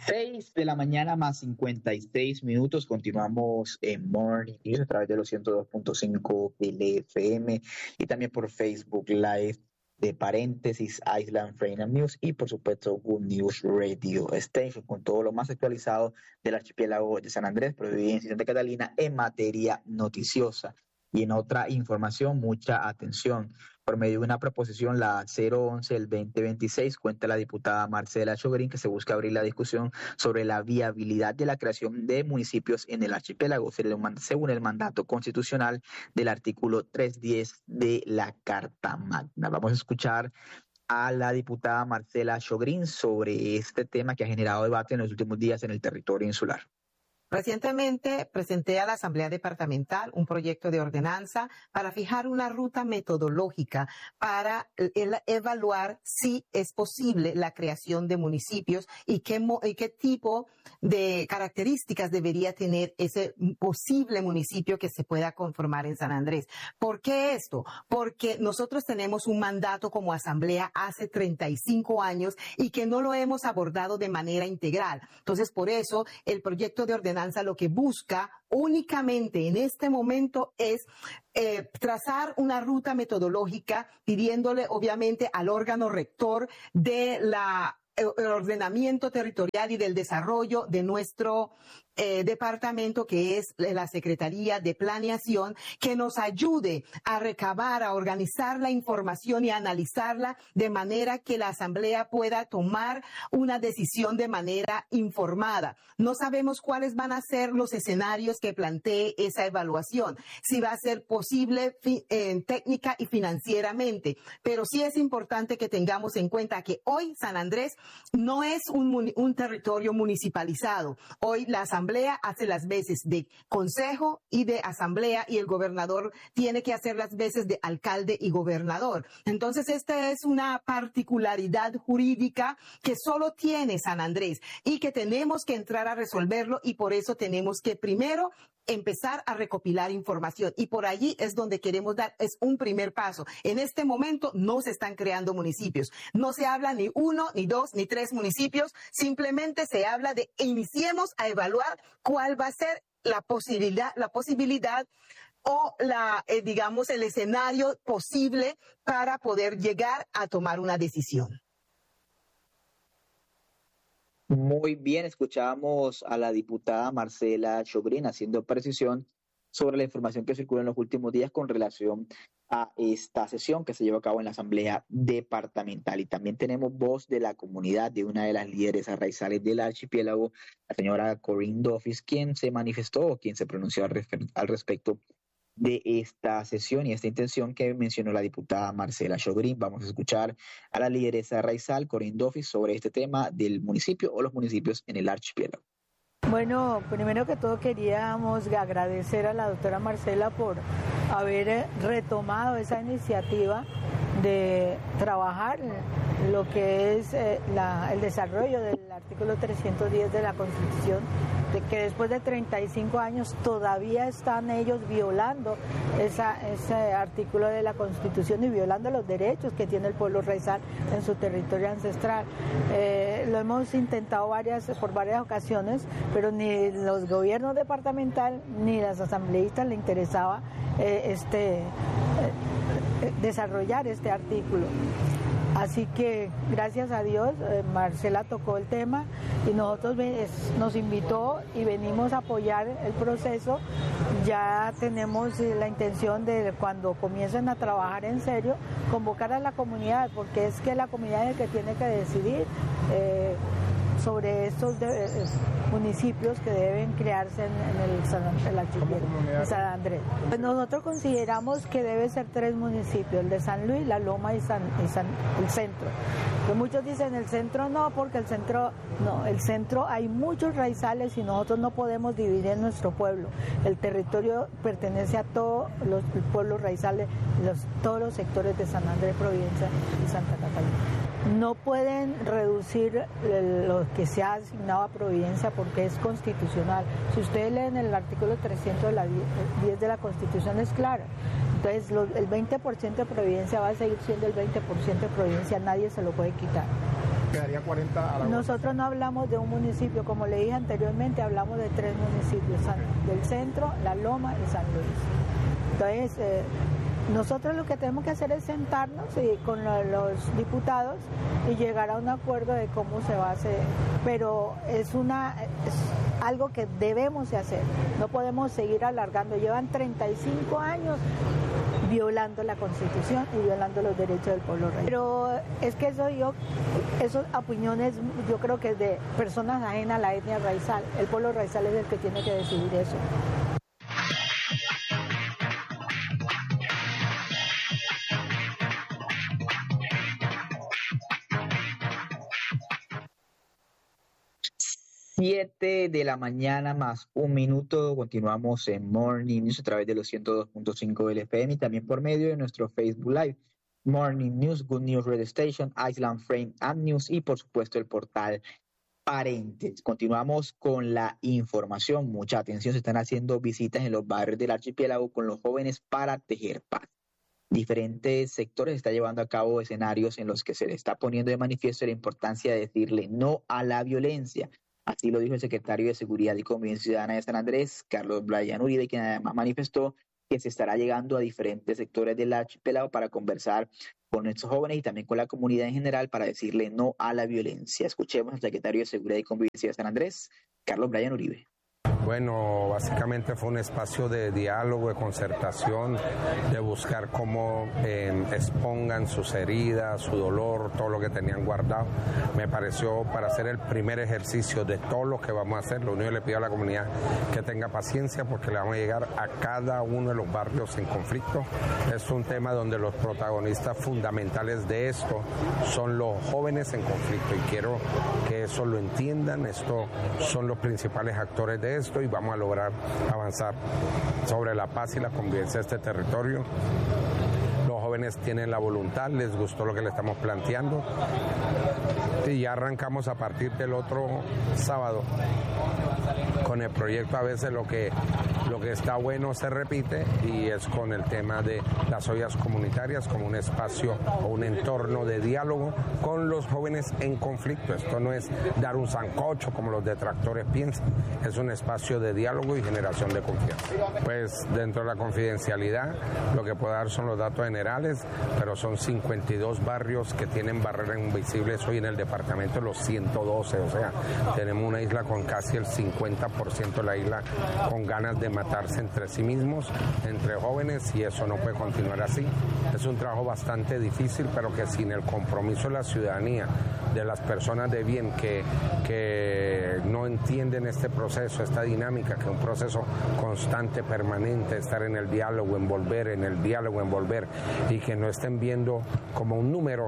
6 de la mañana más 56 minutos. Continuamos en Morning News a través de los 102.5 del FM y también por Facebook Live de paréntesis Island Freedom News y por supuesto Good News Radio Station con todo lo más actualizado del archipiélago de San Andrés, Providencia y Santa Catalina en materia noticiosa. Y en otra información, mucha atención. Por medio de una proposición, la 011 del 2026, cuenta la diputada Marcela Chogrín que se busca abrir la discusión sobre la viabilidad de la creación de municipios en el archipiélago, según el mandato constitucional del artículo 310 de la Carta Magna. Vamos a escuchar a la diputada Marcela Chogrín sobre este tema que ha generado debate en los últimos días en el territorio insular. Recientemente presenté a la Asamblea Departamental un proyecto de ordenanza para fijar una ruta metodológica para evaluar si es posible la creación de municipios y qué tipo de características debería tener ese posible municipio que se pueda conformar en San Andrés. ¿Por qué esto? Porque nosotros tenemos un mandato como Asamblea hace 35 años y que no lo hemos abordado de manera integral. Entonces, por eso, el proyecto de ordenanza lo que busca únicamente en este momento es trazar una ruta metodológica pidiéndole obviamente al órgano rector de el ordenamiento territorial y del desarrollo de nuestro departamento, que es la Secretaría de Planeación, que nos ayude a recabar, a organizar la información y a analizarla de manera que la Asamblea pueda tomar una decisión de manera informada. No sabemos cuáles van a ser los escenarios que plantee esa evaluación, si va a ser posible técnica y financieramente, pero sí es importante que tengamos en cuenta que hoy San Andrés no es un territorio municipalizado. Hoy la Asamblea hace las veces de consejo y de asamblea y el gobernador tiene que hacer las veces de alcalde y gobernador. Entonces, esta es una particularidad jurídica que solo tiene San Andrés y que tenemos que entrar a resolverlo y por eso tenemos que primero empezar a recopilar información y por allí es donde queremos dar, es un primer paso. En este momento no se están creando municipios, no se habla ni 1, ni 2, ni 3 municipios, simplemente se habla de iniciemos a evaluar cuál va a ser la posibilidad o digamos el escenario posible para poder llegar a tomar una decisión. Muy bien, escuchábamos a la diputada Marcela Chogrín haciendo precisión sobre la información que circula en los últimos días con relación a esta sesión que se llevó a cabo en la Asamblea Departamental. Y también tenemos voz de la comunidad de una de las líderes raizales del archipiélago, la señora Corinne Duffis, quien se manifestó, quien se pronunció al respecto de esta sesión y esta intención que mencionó la diputada Marcela Chogrín. Vamos a escuchar a la lideresa raizal, Corinne Duffis, sobre este tema del municipio o los municipios en el archipiélago. Bueno, primero que todo queríamos agradecer a la doctora Marcela por haber retomado esa iniciativa de trabajar lo que es el desarrollo del artículo 310 de la Constitución, de que después de 35 años todavía están ellos violando ese artículo de la Constitución y violando los derechos que tiene el pueblo raizal en su territorio ancestral. Lo hemos intentado por varias ocasiones, pero ni los gobiernos departamental ni las asambleístas le interesaba desarrollar este artículo. Así que gracias a Dios Marcela tocó el tema y nosotros nos invitó y venimos a apoyar el proceso. Ya tenemos la intención de cuando comiencen a trabajar en serio convocar a la comunidad, porque es que la comunidad es el que tiene que decidir sobre estos municipios que deben crearse en el archipiélago de San Andrés. Pues nosotros consideramos que debe ser 3 municipios, el de San Luis, La Loma y el centro. Pues muchos dicen el centro no, porque el centro hay muchos raizales y nosotros no podemos dividir nuestro pueblo. El territorio pertenece a todos los pueblos raizales, todos los sectores de San Andrés, Providencia y Santa Catalina. No pueden reducir lo que se ha asignado a Providencia porque es constitucional. Si ustedes leen el artículo 310 de la Constitución es claro. Entonces el 20% de Providencia va a seguir siendo el 20% de Providencia, nadie se lo puede quitar. quedaría 40 a la Nosotros no hablamos de un municipio, como le dije anteriormente, hablamos de 3 municipios, del centro, La Loma y San Luis. Entonces, nosotros lo que tenemos que hacer es sentarnos con los diputados y llegar a un acuerdo de cómo se va a hacer, pero es algo que debemos de hacer, no podemos seguir alargando, llevan 35 años violando la Constitución y violando los derechos del pueblo raizal. Pero es que esas opiniones yo creo que es de personas ajenas a la etnia raizal, el pueblo raizal es el que tiene que decidir eso. Siete de la mañana más un minuto. Continuamos en Morning News a través de los 102.5 del FM y también por medio de nuestro Facebook Live. Morning News, Good News Radio Station, Island Frame and News y por supuesto el portal Parentes. Continuamos con la información. Mucha atención, se están haciendo visitas en los barrios del archipiélago con los jóvenes para tejer paz. Diferentes sectores están llevando a cabo escenarios en los que se le está poniendo de manifiesto la importancia de decirle no a la violencia. Así lo dijo el secretario de Seguridad y Convivencia Ciudadana de San Andrés, Carlos Brian Uribe, quien además manifestó que se estará llegando a diferentes sectores del archipiélago para conversar con estos jóvenes y también con la comunidad en general para decirle no a la violencia. Escuchemos al secretario de Seguridad y Convivencia de San Andrés, Carlos Brian Uribe. Bueno, básicamente fue un espacio de diálogo, de concertación, de buscar cómo expongan sus heridas, su dolor, todo lo que tenían guardado. Me pareció para hacer el primer ejercicio de todo lo que vamos a hacer. Lo único que le pido a la comunidad que tenga paciencia porque le vamos a llegar a cada uno de los barrios en conflicto. Es un tema donde los protagonistas fundamentales de esto son los jóvenes en conflicto y quiero que eso lo entiendan. Estos son los principales actores de esto y vamos a lograr avanzar sobre la paz y la convivencia de este territorio. Los jóvenes tienen la voluntad, les gustó lo que le estamos planteando y ya arrancamos a partir del otro sábado con el proyecto. A veces lo que está bueno se repite y es con el tema de las ollas comunitarias como un espacio o un entorno de diálogo con los jóvenes en conflicto. Esto no es dar un sancocho como los detractores piensan, es un espacio de diálogo y generación de confianza. Pues dentro de la confidencialidad lo que puedo dar son los datos generales, pero son 52 barrios que tienen barreras invisibles hoy en el departamento, los 112, o sea, tenemos una isla con casi el 50% de la isla con ganas de matarse entre sí mismos, entre jóvenes, y eso no puede continuar así. Es un trabajo bastante difícil, pero que sin el compromiso de la ciudadanía, de las personas de bien que no entienden este proceso, esta dinámica, que es un proceso constante, permanente, estar en el diálogo, envolver, en el diálogo, envolver, y que no estén viendo como un número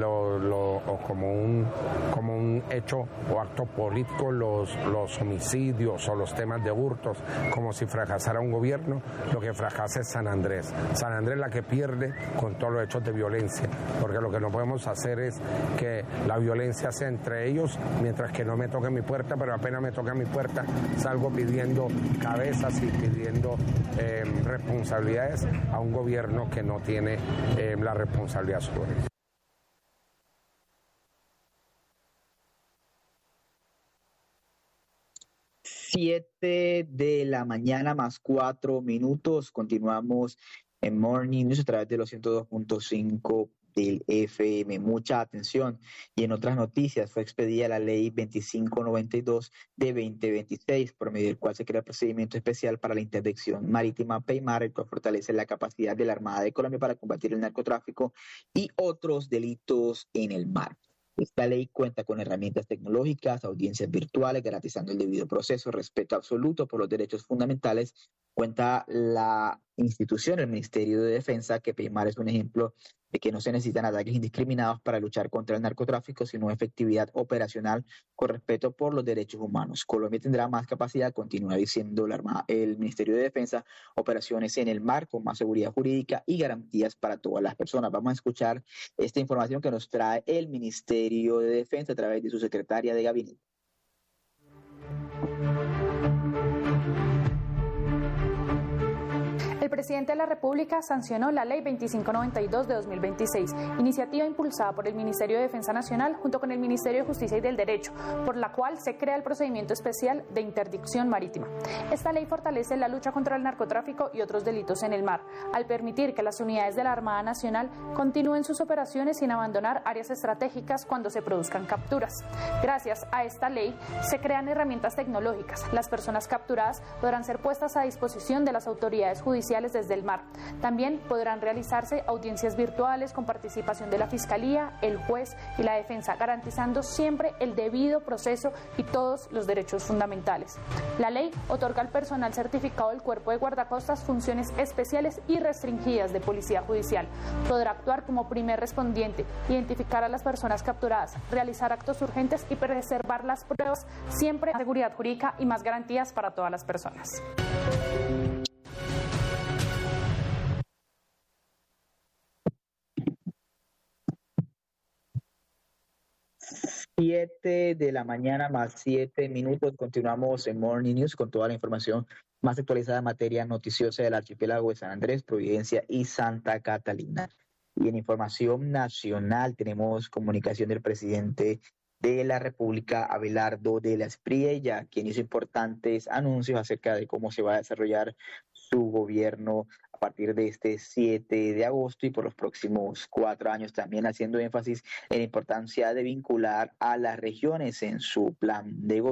o como un hecho o acto político los homicidios o los temas de hurtos, como si fracasara un gobierno. Lo que fracasa es San Andrés. San Andrés es la que pierde con todos los hechos de violencia, porque lo que no podemos hacer es que la violencia sea entre ellos, mientras que no me toque mi puerta, pero apenas me toca mi puerta, salgo pidiendo cabezas y pidiendo responsabilidades a un gobierno que no tiene la responsabilidad sobre eso. 7 de la mañana más 4 minutos. Continuamos en Morning News a través de los 102.5 del FM. Mucha atención. Y en otras noticias, fue expedida la ley 2592 de 2026, por medio del cual se crea el procedimiento especial para la interdicción marítima PEIMAR, el cual fortalece la capacidad de la Armada de Colombia para combatir el narcotráfico y otros delitos en el mar. Esta ley cuenta con herramientas tecnológicas, audiencias virtuales, garantizando el debido proceso, respeto absoluto por los derechos fundamentales. Cuenta la institución, el Ministerio de Defensa, que PEIMAR es un ejemplo de que no se necesitan ataques indiscriminados para luchar contra el narcotráfico, sino efectividad operacional con respeto por los derechos humanos. Colombia tendrá más capacidad, continúa diciendo el Ministerio de Defensa, operaciones en el mar con más seguridad jurídica y garantías para todas las personas. Vamos a escuchar esta información que nos trae el Ministerio de Defensa a través de su secretaria de gabinete. El presidente de la República sancionó la Ley 2592 de 2026, iniciativa impulsada por el Ministerio de Defensa Nacional junto con el Ministerio de Justicia y del Derecho, por la cual se crea el procedimiento especial de interdicción marítima. Esta ley fortalece la lucha contra el narcotráfico y otros delitos en el mar, al permitir que las unidades de la Armada Nacional continúen sus operaciones sin abandonar áreas estratégicas cuando se produzcan capturas. Gracias a esta ley se crean herramientas tecnológicas. Las personas capturadas podrán ser puestas a disposición de las autoridades judiciales desde el mar. También podrán realizarse audiencias virtuales con participación de la Fiscalía, el juez y la defensa, garantizando siempre el debido proceso y todos los derechos fundamentales. La ley otorga al personal certificado del Cuerpo de Guardacostas funciones especiales y restringidas de policía judicial. Podrá actuar como primer respondiente, identificar a las personas capturadas, realizar actos urgentes y preservar las pruebas, siempre con seguridad jurídica y más garantías para todas las personas. 7 de la mañana más 7 minutos. Continuamos en Morning News con toda la información más actualizada en materia noticiosa del archipiélago de San Andrés, Providencia y Santa Catalina. Y en información nacional tenemos comunicación del presidente de la República, Abelardo de la Espriella, quien hizo importantes anuncios acerca de cómo se va a desarrollar su gobierno a partir de este 7 de agosto y por los próximos 4 años, también haciendo énfasis en la importancia de vincular a las regiones en su plan de gobierno.